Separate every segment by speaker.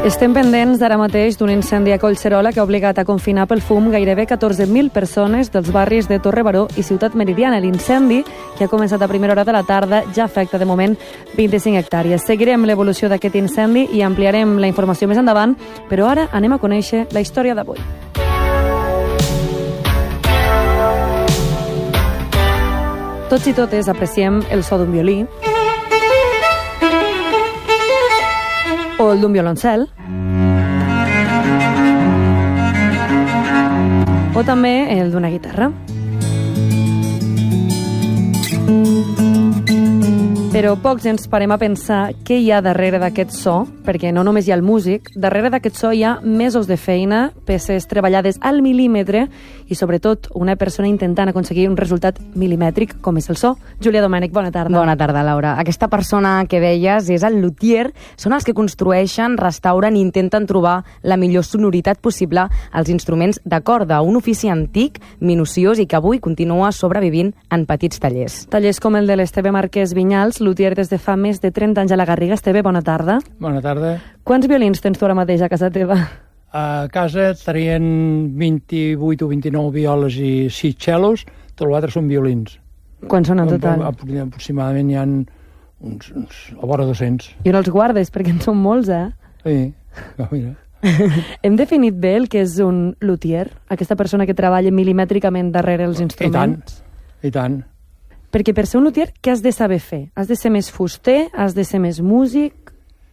Speaker 1: Estem pendents d'ara mateix d'un incendi a Collserola que ha obligat a confinar pel fum gairebé 14.000 persones dels barris de Torre Baró i Ciutat Meridiana. L'incendi, que ha començat a primera hora de la tarda, ja afecta de moment 25 hectàrees. Seguirem l'evolució d'aquest incendi i ampliarem la informació més endavant, però ara anem a conèixer la història d'avui. Tots i totes apreciem el so d'un violí o el d'un violoncel, o també el d'una guitarra. Però pocs ens parem a pensar què hi ha darrere d'aquest so, perquè no només hi ha el músic, darrere d'aquest so hi ha mesos de feina, peces treballades al mil·límetre i, sobretot, una persona intentant aconseguir un resultat milimètric, com és el so. Júlia Domènech, bona tarda.
Speaker 2: Bona tarda, Laura. Aquesta persona que deies és el luthier. Són els que construeixen, restauren i intenten trobar la millor sonoritat possible als instruments de corda, un ofici antic, minuciós i que avui continua sobrevivint en petits tallers.
Speaker 1: Tallers com el de l'Esteve Marquès Vinyals, luthier des de fa més de 30 anys a la Garriga. Esteve, bona tarda.
Speaker 3: Bona tarda.
Speaker 1: Quants violins tens tu ara mateix a casa teva?
Speaker 3: A casa tenien 28 o 29 violes i 6 cellos, tots els altres són violins.
Speaker 1: Quants són en total?
Speaker 3: Aproximadament hi ha uns a vora 200.
Speaker 1: I on els guardes? Perquè en són molts,
Speaker 3: Sí, mira.
Speaker 1: Hem definit bé el que és un luthier? Aquesta persona que treballa milimètricament darrere els instruments?
Speaker 3: I tant.
Speaker 1: Perquè per ser un luthier, què has de saber fer? Has de ser més fuster? Has de ser més músic?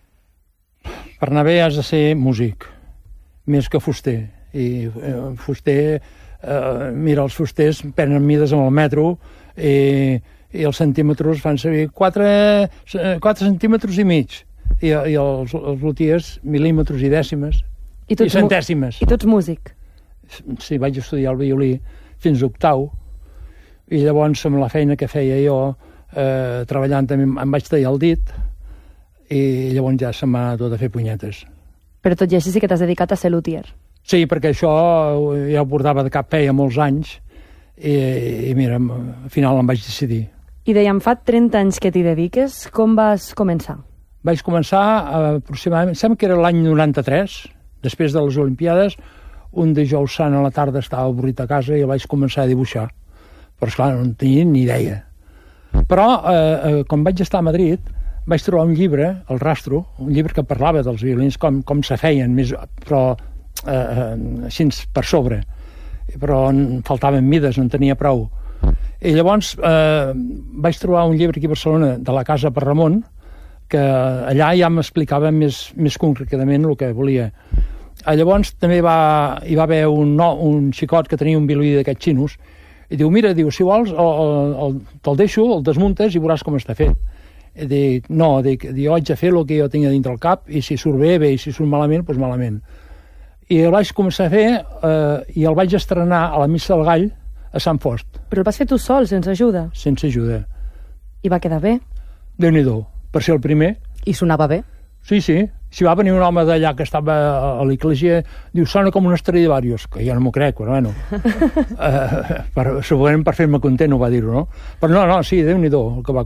Speaker 3: Per anar bé has de ser músic, més que fuster. I fuster, mira, els fusters prenen mides amb el metro i els centímetres fan servir 4 centímetres i mig. I els luthiers, mil·límetres i dècimes i centèsimes.
Speaker 1: I tu ets músic?
Speaker 3: Sí, vaig estudiar el violí fins octau. I llavors, amb la feina que feia jo, treballant també em vaig tallar el dit i llavors ja se m'ha tot a fer punyetes.
Speaker 1: Però tot i així sí que t'has dedicat a ser luthier.
Speaker 3: Sí, perquè això ja ho portava de cap feia molts anys i mira, al final em vaig decidir.
Speaker 1: I dèiem, fa 30 anys que t'hi dediques, com vas començar?
Speaker 3: Vaig començar aproximadament, sembla que era l'any 93, després de les Olimpiades, un dijous sant a la tarda estava avorrit a casa i vaig començar a dibuixar. Però, esclar, no en tenia ni idea. Però, quan vaig estar a Madrid, vaig trobar un llibre, El Rastro, un llibre que parlava dels violins, com se feien, però així per sobre. Però en faltaven mides, no en tenia prou. I llavors vaig trobar un llibre aquí a Barcelona, de la Casa per Ramon, que allà ja m'explicava més concretament el que volia. Llavors també hi va haver un xicot que tenia un violí d'aquests xinos, i diu, mira, si vols, te'l deixo, el desmuntes i veuràs com està fet. I dic, no, jo haig de fer el que jo tinc dintre el cap, i si surt bé, i si surt malament, doncs malament. I el vaig començar a fer, i el vaig estrenar a la Missa del Gall, a Sant Fost.
Speaker 1: Però el vas fer tu sol, sense ajuda?
Speaker 3: Sense ajuda.
Speaker 1: I va quedar bé?
Speaker 3: Déu-n'hi-do, per ser el primer.
Speaker 2: I sonava bé?
Speaker 3: Sí. Si va venir un home d'allà que estava a l'església, diu, sona com un Stradivarius, que jo no m'ho crec, però bueno. Segurament per fer-me content ho va dir-ho, no? Però no, sí, Déu-n'hi-do.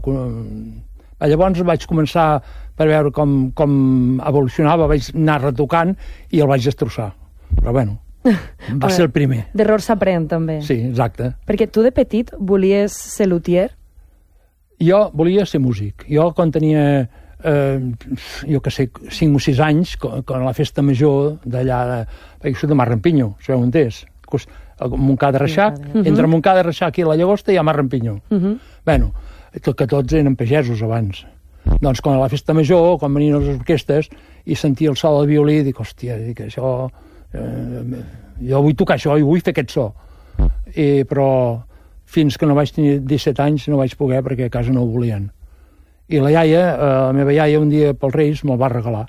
Speaker 3: Llavors vaig començar per veure com evolucionava, vaig anar retocant i el vaig destrossar. Però bueno, va ser el primer.
Speaker 1: D'error s'aprèn, també.
Speaker 3: Sí, exacte.
Speaker 1: Perquè tu de petit volies ser luthier?
Speaker 3: Jo volia ser músic. Jo quan tenia jo que sé, 5 o 6 anys, quan a la festa major d'allà, perquè soc de Marrampinyo, sabeu on és? Montcada de Reixac, entre Montcada de Reixac i la Llagosta hi ha Marrampinyo. Bueno, que tots eren pagesos abans. Doncs quan a la festa major, quan venien les orquestes i sentia el so del violí, dic, hòstia, això, jo vull tocar això i vull fer aquest so. Però fins que no vaig tenir 17 anys no vaig poder perquè a casa no ho volien. I la meva iaia, un dia pels Reis, me'l va regalar.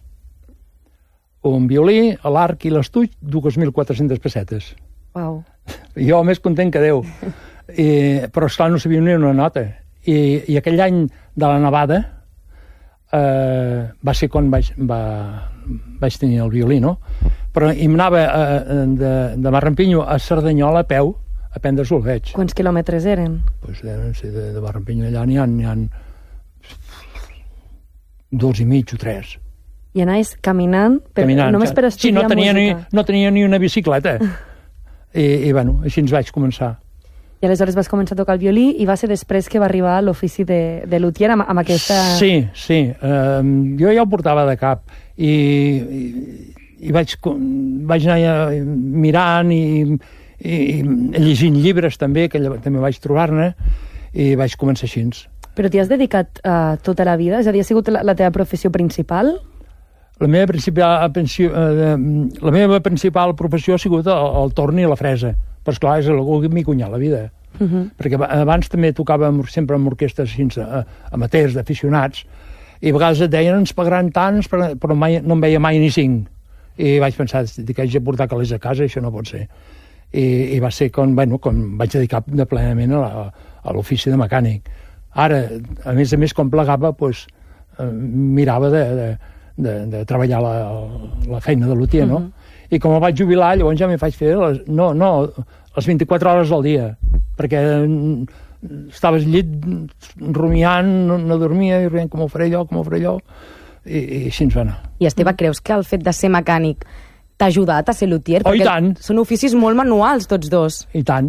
Speaker 3: Un violí, l'arc i l'estuig, 2.400 pessetes.
Speaker 1: Uau. Jo
Speaker 3: més content que Déu. Però, esclar, no sabia ni una nota. I aquell any de la nevada va ser quan vaig tenir el violí, no? Però em anava de Marrampinyo a Cerdanyola a peu a prendre solfeig.
Speaker 1: Quants quilòmetres eren?
Speaker 3: Doncs de Marrampinyo allà n'hi ha 2,5 o 3.
Speaker 1: I anaves caminant, només per estudiar música.
Speaker 3: No tenia ni una bicicleta. I bueno, així ens vaig començar.
Speaker 1: I aleshores vas començar a tocar el violí i va ser després que va arribar a l'ofici de luthier amb aquesta...
Speaker 3: Sí. Jo ja ho portava de cap i vaig anar mirant i llegint llibres també, que també vaig trobar-ne, i vaig començar així.
Speaker 1: Però t'hi has dedicat tota la vida? És a dir, ha sigut la teva professió principal?
Speaker 3: La meva principal professió ha sigut el torn i la fresa. Però, esclar, és el que m'hi cunyar la vida. Perquè abans també tocava sempre amb orquestres amateurs, d'aficionats, i a vegades et deien ens pagaran tants, però mai, no em veia mai ni 5. I vaig pensar que haig de portar calés a casa, això no pot ser. I va ser quan vaig dedicar plenament a l'ofici de mecànic. Ara, a més, com plegava, mirava de treballar la feina de lutier, no? I com el vaig jubilar, llavors ja m'hi faig fer les 24 hores del dia, perquè estaves al llit rumiant, no dormia, i rient com ho faré allò, i així ens va anar.
Speaker 2: I Esteve, creus que el fet de ser mecànic t'ha ajudat a ser lutier?
Speaker 3: Oh, i tant!
Speaker 2: Són oficis molt manuals, tots dos.
Speaker 3: I tant.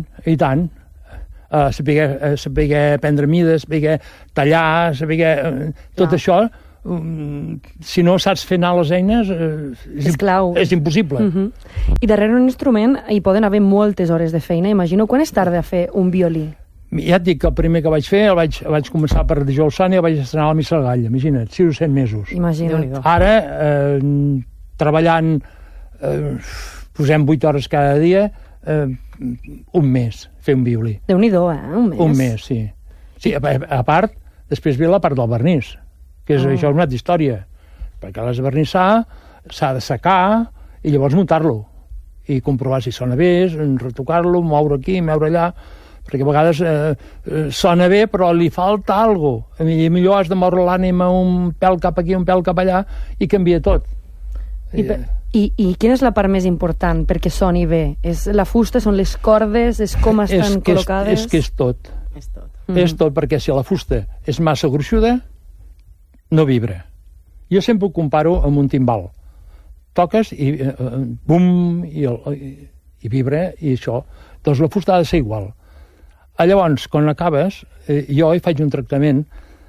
Speaker 3: Saber prendre mides, saber tallar, saber... tot això, si no saps fer anar les eines,
Speaker 2: és clau.
Speaker 3: És impossible.
Speaker 1: I darrere un instrument hi poden haver moltes hores de feina. Imagino quan es tarda a fer un violí.
Speaker 3: Ja et dic que el primer que vaig fer vaig començar per dijous sant i el vaig estrenar a la Missa del Gall, imagina't, 6 o 7 mesos.
Speaker 1: Imagina't.
Speaker 3: Ara, treballant, posem 8 hores cada dia, un mes, fer un violí.
Speaker 1: Déu-n'hi-do, un mes.
Speaker 3: Un mes, sí. Sí, a part, després ve la part del vernís, que és això és una altra història, perquè l'has de vernissar, s'ha de secar i llavors muntar-lo i comprovar si sona bé, retocar-lo, moure aquí, moure allà, perquè a vegades sona bé però li falta alguna cosa. Millor has de moure l'ànima un pèl cap aquí, un pèl cap allà i canvia tot.
Speaker 1: I quina és la part més important perquè soni bé? És la fusta, són les cordes, és com estan col·locades?
Speaker 3: És que és tot. És tot, perquè si la fusta és massa gruixuda, no vibra. Jo sempre ho comparo amb un timbal. Toques i bum, i vibra, i això. Doncs la fusta ha de ser igual. Llavors, quan acabes, jo hi faig un tractament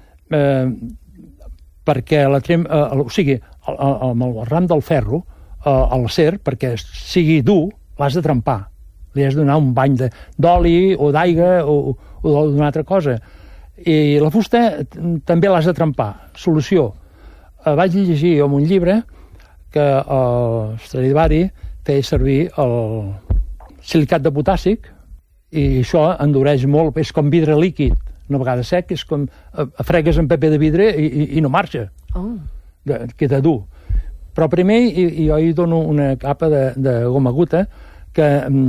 Speaker 3: perquè o sigui, amb el ram del ferro, a l'acer, perquè sigui dur, l'has de trempar. Li has de donar un bany d'oli o d'aigua o d'una altra cosa. I la fusta també l'has de trempar. Solució. Vaig llegir en un llibre que Stradivari feia servir el silicat de potàssic i això endureix molt, és com vidre líquid. Una vegada sec, és com fregues en paper de vidre i no marxa. Queda dur. Però primer jo hi dono una capa de goma guta que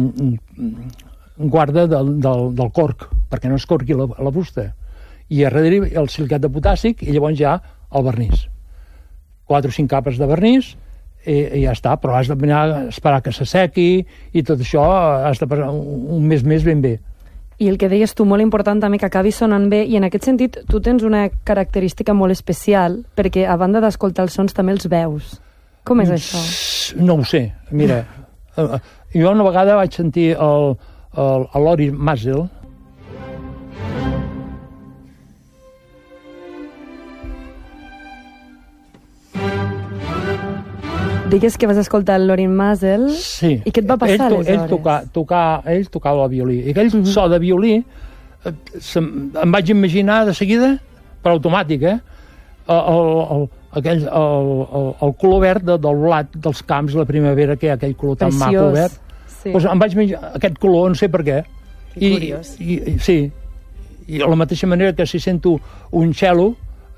Speaker 3: guarda del corc, perquè no es corqui la fusta. I a darrere el silicat de potàssic i llavors ja el vernís. 4 o 5 capes de vernís i ja està, però has de esperar que s'assequi i tot això has de passar un mes més ben bé.
Speaker 1: I el que deies tu, molt important també, que acabi sonant bé, i en aquest sentit tu tens una característica molt especial, perquè a banda d'escoltar els sons també els veus. Com és això?
Speaker 3: No ho sé, mira, jo una vegada vaig sentir l'Ori Mazel.
Speaker 1: Digues que vas escoltar l'Lorin Mazel.
Speaker 3: Sí.
Speaker 1: I què et va passar aleshores?
Speaker 3: Ell tocava el violí. I aquell so de violí em vaig imaginar de seguida, per automàtic, el color verd del blat dels camps de la primavera, que hi ha aquell color tan maco verd.
Speaker 1: Sí.
Speaker 3: Doncs em vaig imaginar aquest color, no sé per què.
Speaker 2: Que curiós.
Speaker 3: Sí. I de la mateixa manera que si sento un cello,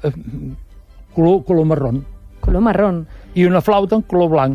Speaker 3: color marró.
Speaker 1: Color marró.
Speaker 3: I una flauta en color blanc.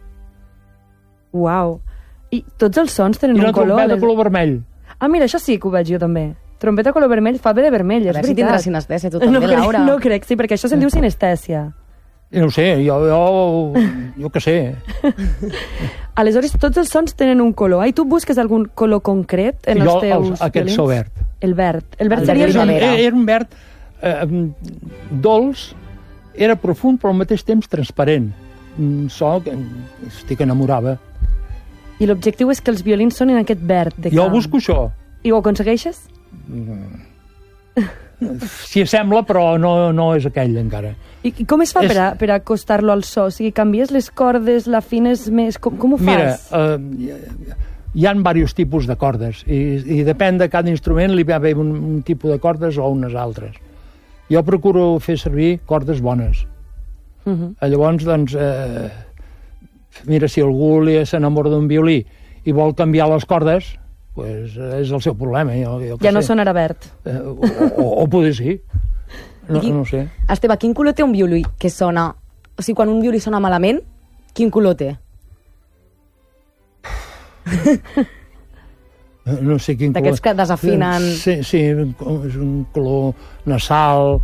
Speaker 1: Uau. I tots els sons tenen un color...
Speaker 3: I una trompeta color vermell.
Speaker 1: Ah, mira, això sí que ho veig jo també. Trompeta color vermell fa bé de vermell, és veritat.
Speaker 2: A veure si tindràs sinestèsia, tu també, Laura.
Speaker 1: No crec, sí, perquè això se'n diu sinestèsia.
Speaker 3: No ho sé, jo què sé.
Speaker 1: Aleshores, tots els sons tenen un color. I tu busques algun color concret en els teus violins?
Speaker 3: Aquest so verd.
Speaker 1: El verd. El verd seria el
Speaker 3: Era un verd dolç, era profund però al mateix temps transparent. Un so que estic enamorada.
Speaker 1: I l'objectiu és que els violins sonin aquest verd de camp.
Speaker 3: Jo busco això.
Speaker 1: I ho aconsegueixes?
Speaker 3: S'hi assembla, però no és aquell encara.
Speaker 1: I com es fa per acostar-lo al so? O sigui, canvies les cordes, l'afines més... Com ho fas?
Speaker 3: Mira, hi ha diversos tipus de cordes i depèn de cada instrument li va haver un tipus de cordes o unes altres. Jo procuro fer servir cordes bones. Llavors, doncs, mira, si algú s'enamora d'un violí i vol canviar les cordes, pues és el seu problema. Jo
Speaker 1: ja no sonarà verd.
Speaker 3: O poder sí. No sé.
Speaker 2: Esteve, quin color té un violí que sona... O sigui, quan un violí sona malament, quin color té?
Speaker 3: No sé quin color.
Speaker 2: D'aquests que desafinen...
Speaker 3: Sí, és un color nasal.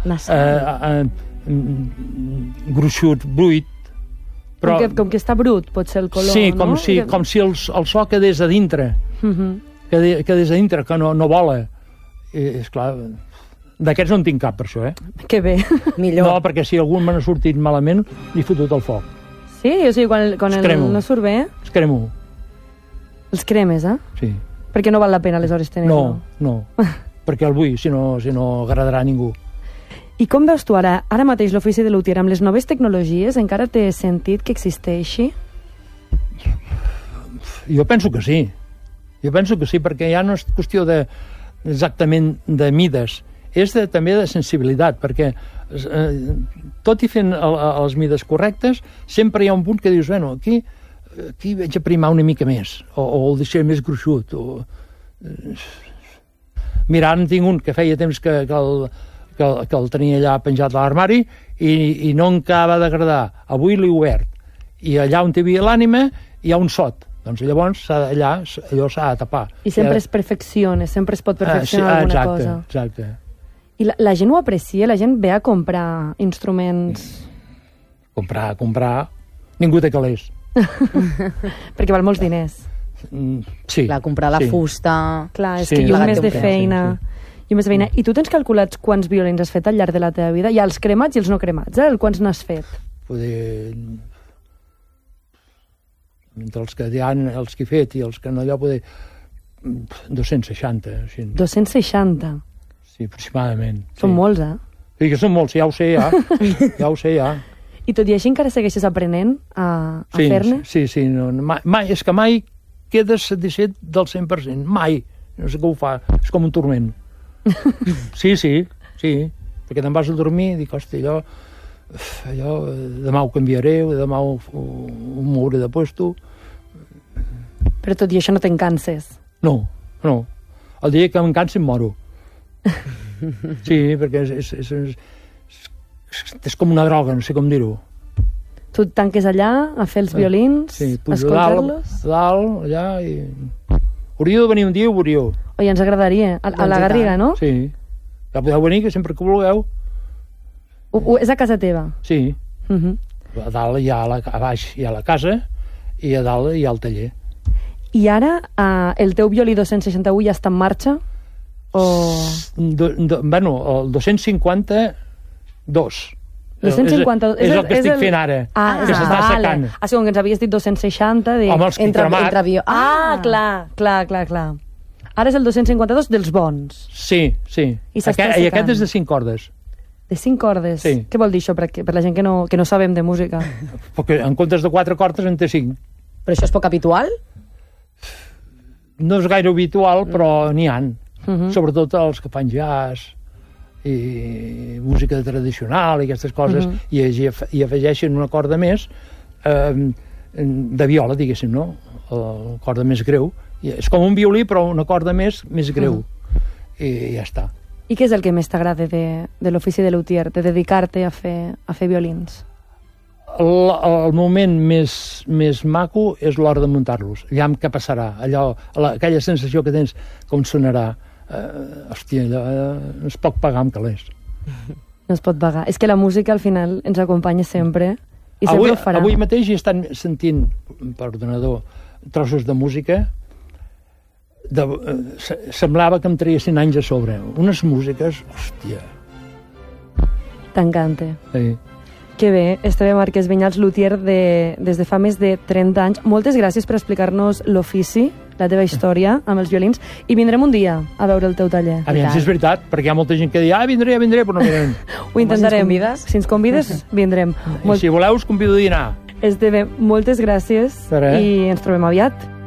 Speaker 3: Gruixut, buit.
Speaker 1: Però... Com que està brut, pot ser el color,
Speaker 3: sí,
Speaker 1: no?
Speaker 3: Sí, com si el so quedés a dintre. Quedés a dintre, que no vola. Esclar, d'aquests no en tinc cap, per això,
Speaker 1: Que bé.
Speaker 2: Millor.
Speaker 3: No, perquè si algun me n'ha sortit malament, li he fotut el foc.
Speaker 1: Sí? O sigui, quan no surt bé...
Speaker 3: Els cremo.
Speaker 1: Els cremes,
Speaker 3: Sí.
Speaker 1: Perquè no val la pena, aleshores, tenir-lo.
Speaker 3: No. Perquè el vull, si no agradarà a ningú.
Speaker 1: I com veus tu ara mateix l'ofici de lutier amb les noves tecnologies? Encara té sentit que existeixi?
Speaker 3: Jo penso que sí. Perquè ja no és qüestió exactament de mides, és també de sensibilitat, perquè tot i fent les mides correctes, sempre hi ha un punt que dius, bueno, aquí vaig a primar una mica més, o el deixaré més gruixut. Mira, ara en tinc un que feia temps que el tenia allà penjat a l'armari i no acaba d'agradar. Avui l'he obert. I allà on hi havia l'ànima hi ha un sot. Doncs llavors allò s'ha de tapar.
Speaker 1: I sempre es perfecciona, sempre es pot perfeccionar alguna cosa.
Speaker 3: Exacte.
Speaker 1: I la gent ho aprecia? La gent ve a comprar instruments?
Speaker 3: Comprar... Ningú té calés.
Speaker 1: Perquè val molts diners.
Speaker 3: Sí.
Speaker 2: Clar, comprar la fusta...
Speaker 1: Clar, és que hi ha un mes de feina... I tu tens calculats quants violins has fet al llarg de la teva vida? Hi ha els cremats i els no cremats, Quants n'has fet?
Speaker 3: Entre els que he fet i els que no, 260. Així.
Speaker 1: 260?
Speaker 3: Sí, aproximadament.
Speaker 1: Són molts,
Speaker 3: Sí, que són molts, ja ho sé, ja ho sé, ja.
Speaker 1: I tot i així encara segueixes aprenent a fer-ne?
Speaker 3: Sí. Mai, és que mai quedes satisfet del 100%. Mai. No sé què ho fa. És com un turment. Sí. Perquè te'n vas a dormir i dic, hòstia, allò demà ho canviaré, demà ho mouré de puesto.
Speaker 1: Però tot i això no te'n canses?
Speaker 3: No. El dia que me'n cansi em moro. Sí, perquè és com una droga, no sé com dir-ho.
Speaker 1: Tu et tanques allà a fer els violins, a escoltar-los?
Speaker 3: Dalt, allà, i... Hauríeu de venir un dia i ho veuríeu.
Speaker 1: Oi, ens agradaria. A la Garriga, no?
Speaker 3: Sí. Ja podeu venir, que sempre que vulgueu.
Speaker 1: És a casa teva?
Speaker 3: Sí. A dalt a baix hi ha la casa i a dalt hi ha el taller.
Speaker 1: I ara el teu violí 261 ja està en marxa?
Speaker 3: Bueno, el 252.
Speaker 1: 252.
Speaker 3: És el que estic fent ara, que s'està secant.
Speaker 1: Com que ens havies dit 260...
Speaker 3: Home, els que he cremat.
Speaker 1: Clar. Ara és el 252 dels bons.
Speaker 3: Sí. I aquest és de 5 cordes.
Speaker 1: De 5 cordes?
Speaker 3: Sí.
Speaker 1: Què vol dir això per la gent que no sabem de música?
Speaker 3: Perquè en comptes de 4 cordes en té 5.
Speaker 2: Però això és poc habitual?
Speaker 3: No és gaire habitual, però n'hi ha. Sobretot els que fan jazz i música tradicional i aquestes coses, i afegeixen una corda més de viola, diguéssim, no? La corda més greu. És com un violí, però una corda més greu. I ja està.
Speaker 1: I què és el que més t'agrada de l'ofici de lutier, de dedicar-te a fer violins?
Speaker 3: El moment més maco és l'hora de muntar-los. Allà què passarà? Aquella sensació que tens, com sonarà. Hòstia, allò no es pot pagar amb calés.
Speaker 1: No es pot pagar. És que la música al final ens acompanya sempre i sempre ho farà.
Speaker 3: Avui mateix hi estan sentint per ordenador trossos de música. Semblava que em traiessin anys a sobre. Unes músiques, hòstia.
Speaker 1: T'encanta.
Speaker 3: Sí.
Speaker 1: Que bé, Esteve Márquez Vinyals, luthier des de fa més de 30 anys. Moltes gràcies per explicar-nos l'ofici, la teva història amb els violins, i vindrem un dia a veure el teu taller.
Speaker 3: Aviam si és veritat, perquè hi ha molta gent que diu vindré, però no venen.
Speaker 1: Ho intentarem. Si ens convides, vindrem.
Speaker 3: I si voleu us convido a dinar.
Speaker 1: Esteve, moltes gràcies i ens trobem aviat.